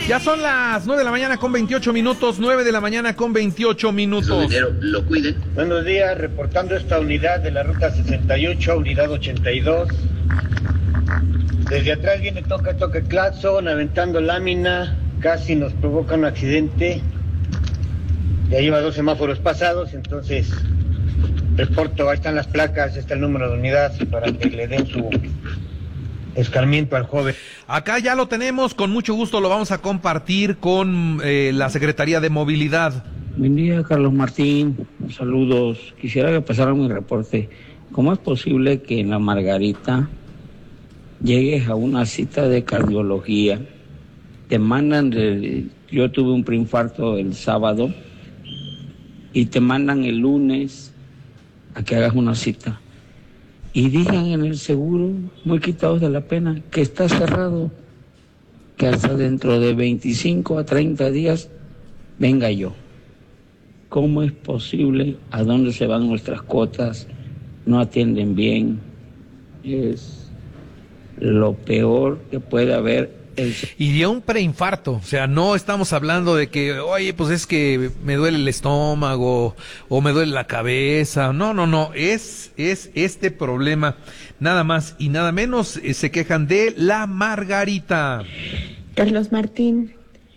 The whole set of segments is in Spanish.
Ya son las 9 de la mañana con 28 minutos, 9 de la mañana con 28 minutos. Su dinero lo cuiden. Buenos días, reportando esta unidad de la ruta 68, unidad 82. Desde atrás viene toca claxon, aventando lámina, casi nos provoca un accidente. Ya lleva 2 semáforos pasados, entonces reporto, ahí están las placas, está el número de unidad para que le den su escarmiento al joven. Acá ya lo tenemos, con mucho gusto lo vamos a compartir con la Secretaría de Movilidad. Buen día, Carlos Martín, saludos. Quisiera que pasara mi reporte. ¿Cómo es posible que en la Margarita llegues a una cita de cardiología? Te mandan, yo tuve un preinfarto el sábado, y te mandan el lunes a que hagas una cita. Y digan en el seguro, muy quitados de la pena, que está cerrado, que hasta dentro de 25 a 30 días venga yo. ¿Cómo es posible? ¿A dónde se van nuestras cuotas? No atienden bien. Es lo peor que puede haber. Y de un preinfarto, o sea, no estamos hablando de que, oye, pues es que me duele el estómago o me duele la cabeza. No, es este problema, nada más y nada menos. Se quejan de la Margarita. Carlos Martín,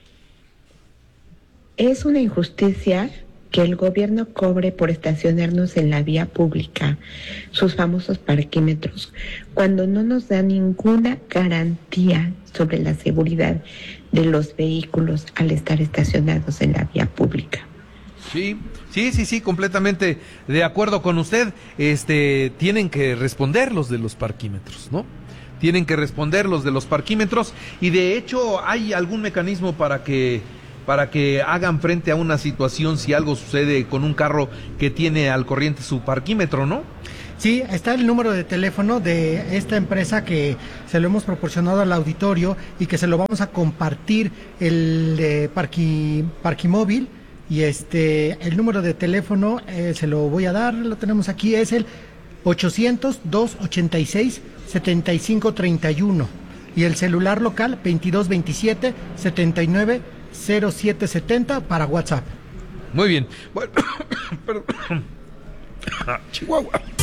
es una injusticia que el gobierno cobre por estacionarnos en la vía pública sus famosos parquímetros, cuando no nos da ninguna garantía sobre la seguridad de los vehículos al estar estacionados en la vía pública. Sí, completamente de acuerdo con usted. Tienen que responder los de los parquímetros, ¿no? Tienen que responder los de los parquímetros, y de hecho hay algún mecanismo para que hagan frente a una situación si algo sucede con un carro que tiene al corriente su parquímetro, ¿no? Sí, está el número de teléfono de esta empresa que se lo hemos proporcionado al auditorio y que se lo vamos a compartir, el de Parquimóvil, y el número de teléfono se lo voy a dar, lo tenemos aquí, es el 800-286-7531, y el celular local 2227-790770 para WhatsApp. Muy bien. Bueno, perdón. Chihuahua.